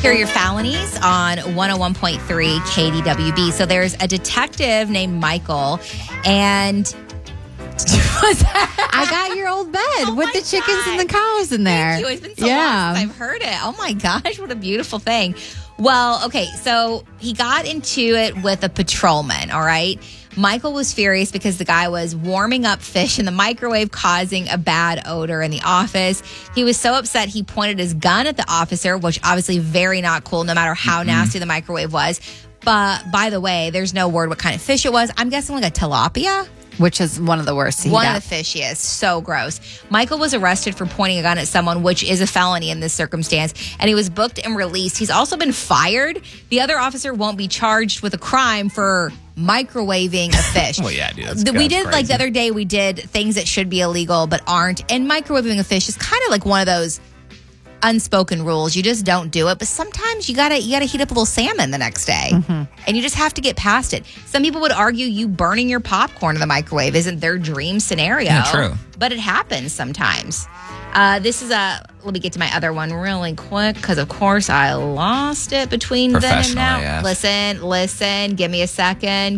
Here are your felonies on 101.3 KDWB. So there's a detective named Michael, and I got your old bed with the chickens and the cows in there. Thank you. It's been so long since I've heard it. Oh my gosh, what a beautiful thing. Well, okay, so he got into it with a patrolman, all right? Michael was furious because the guy was warming up fish in the microwave, causing a bad odor in the office. He was so upset he pointed his gun at the officer, which obviously very not cool, no matter how nasty the microwave was. But by the way, there's no word what kind of fish it was. I'm guessing like a tilapia. Which is one of the worst. One of the fishiest. So gross. Michael was arrested for pointing a gun at someone, which is a felony in this circumstance, and he was booked and released. He's also been fired. The other officer won't be charged with a crime for microwaving a fish. Well, yeah, dude. We did, like the other day, we did things that should be illegal but aren't, and microwaving a fish is kind of like one of those unspoken rules. You just don't do it, but sometimes you gotta heat up a little salmon the next day, and you just have to get past it. Some people would argue you burning your popcorn in the microwave isn't their dream scenario. Yeah, true. But it happens sometimes. This is let me get to my other one really quick, because of course I lost it between then and now. Yes. Listen, give me a second.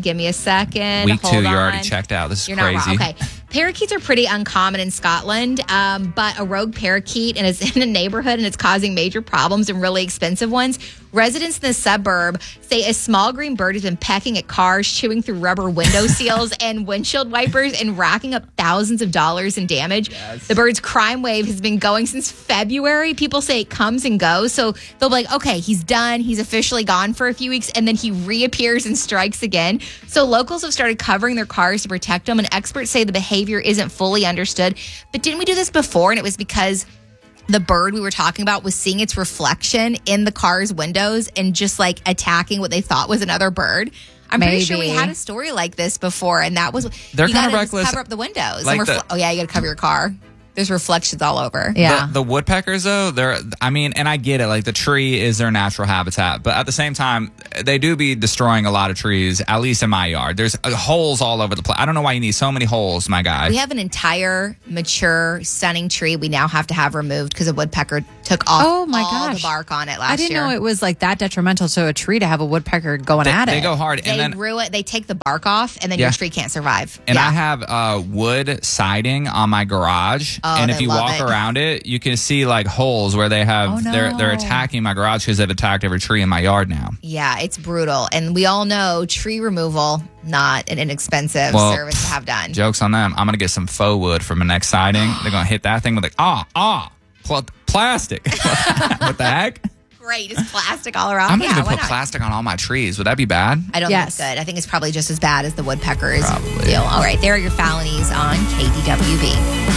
Week Hold 2, you're on. already checked out. This is You're crazy. not wrong. Okay. Parakeets are pretty uncommon in Scotland, but a rogue parakeet and is in a neighborhood and it's causing major problems and really expensive ones. Residents in the suburb say a small green bird has been pecking at cars, chewing through rubber window seals and windshield wipers, and racking up thousands of dollars in damage. Yes. The bird's crime wave has been going since February. People say it comes and goes. So they'll be like, okay, he's done. He's officially gone for a few weeks, and then he reappears and strikes again. So locals have started covering their cars to protect them, and experts say the behavior isn't fully understood. But didn't we do this before? And it was because the bird we were talking about was seeing its reflection in the car's windows and just like attacking what they thought was another bird. I'm pretty sure we had a story like this before, and that was They're you kind of gotta reckless. cover up the windows. Like And oh yeah, you got to cover your car. There's reflections all over. Yeah. The woodpeckers, though, and I get it. Like, the tree is their natural habitat. But at the same time, they do be destroying a lot of trees, at least in my yard. There's holes all over the place. I don't know why you need so many holes, my guy. We have an entire mature, stunning tree we now have to have removed because a woodpecker took off all the bark on it last year. I didn't know it was like that detrimental to a tree to have a woodpecker going at it. They go hard. They ruin it. They take the bark off, and then your tree can't survive. And I have wood siding on my garage. And if you walk around it, you can see like holes where they have they're attacking my garage because they've attacked every tree in my yard now. Yeah, it's brutal. And we all know tree removal, not an inexpensive service to have done. Joke's on them. I'm going to get some faux wood for my next siding. They're going to hit that thing with like, plastic. What the heck? Great, just plastic all around. I'm going to put plastic on all my trees. Would that be bad? I don't think it's good. I think it's probably just as bad as the woodpeckers deal. All right, there are your felonies on KDWB.